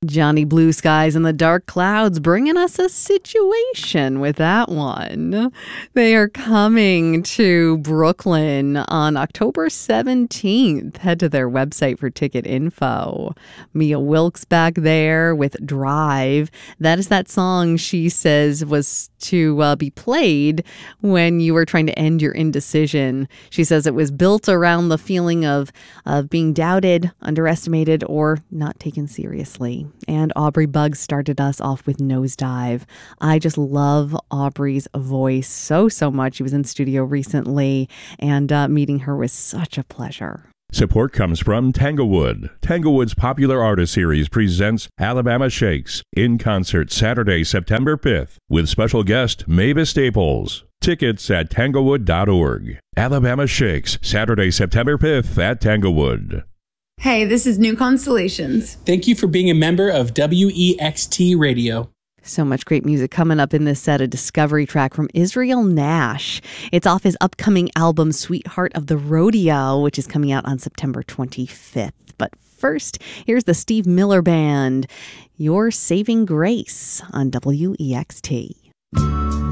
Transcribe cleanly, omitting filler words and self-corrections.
Johnny Blue Skies and the Dark Clouds bringing us a situation with that one. They are coming to Brooklyn on October 17th. Head to their website for ticket info. Mia Wilkes back there with Drive. That is that song she says was to be played when you were trying to end your indecision. She says it was built around the feeling of being doubted, underestimated, or not taken seriously. And Aubrey Buggs started us off with Nosedive. I just love Aubrey's voice so much. She was in studio recently, and meeting her was such a pleasure. Support comes from Tanglewood. Tanglewood's popular artist series presents Alabama Shakes in concert Saturday, September 5th with special guest Mavis Staples. Tickets at tanglewood.org. Alabama Shakes, Saturday, September 5th at Tanglewood. Hey, this is New Constellations. Thank you for being a member of WEXT Radio. So much great music coming up in this set. A discovery track from Israel Nash. It's off his upcoming album, Sweetheart of the Rodeo, which is coming out on September 25th. But first, here's the Steve Miller Band, Your Saving Grace on WEXT.